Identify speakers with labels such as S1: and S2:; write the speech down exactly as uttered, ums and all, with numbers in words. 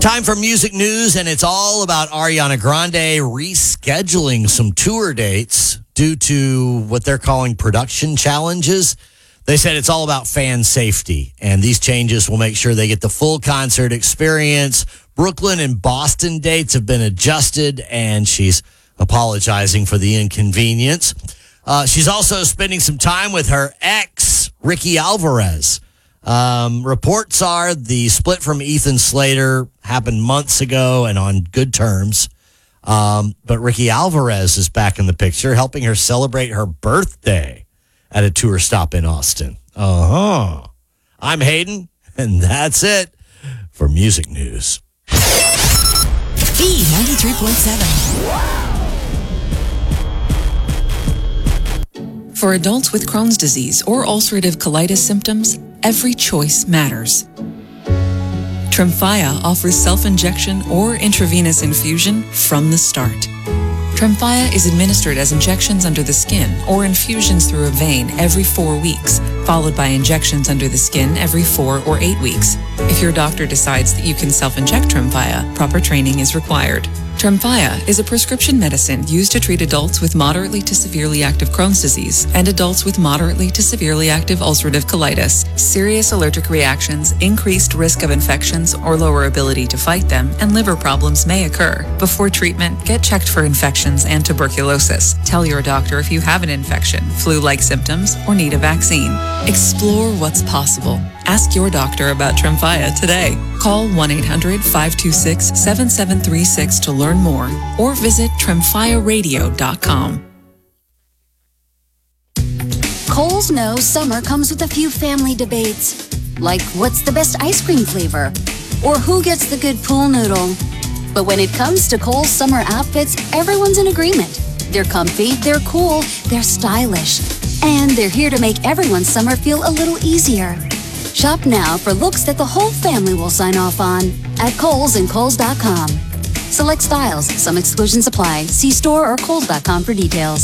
S1: Time for music news, and it's all about Ariana Grande rescheduling some tour dates due to what they're calling production challenges. They said it's all about fan safety, and these changes will make sure they get the full concert experience. Brooklyn and Boston dates have been adjusted, and she's apologizing for the inconvenience. Uh, she's also spending some time with her ex, Ricky Alvarez. Um, reports are the split from Ethan Slater happened months ago and on good terms. Um, but Ricky Alvarez is back in the picture, helping her celebrate her birthday at a tour stop in Austin. Uh-huh. I'm Hayden, and that's it for music news.
S2: B ninety-three point seven. For adults with Crohn's disease or ulcerative colitis symptoms, every choice matters. Tremfya offers self-injection or intravenous infusion from the start. Tremfya is administered as injections under the skin or infusions through a vein every four weeks, followed by injections under the skin every four or eight weeks. If your doctor decides that you can self-inject Tremfya, proper training is required. Tremfya is a prescription medicine used to treat adults with moderately to severely active Crohn's disease and adults with moderately to severely active ulcerative colitis. Serious allergic reactions, increased risk of infections or lower ability to fight them, and liver problems may occur. Before treatment, get checked for infections and tuberculosis. Tell your doctor if you have an infection, flu-like symptoms, or need a vaccine. Explore what's possible. Ask your doctor about Tremfya today. Call one eight hundred five two six seven seven three six to learn more or visit tremfya radio dot com.
S3: Kohl's knows summer comes with a few family debates, like what's the best ice cream flavor or who gets the good pool noodle. But when it comes to Kohl's summer outfits, everyone's in agreement. They're comfy, they're cool, they're stylish, and they're here to make everyone's summer feel a little easier. Shop now for looks that the whole family will sign off on at Kohl's and Kohl's dot com. Select styles. Some exclusions apply. See store or Kohl's dot com for details.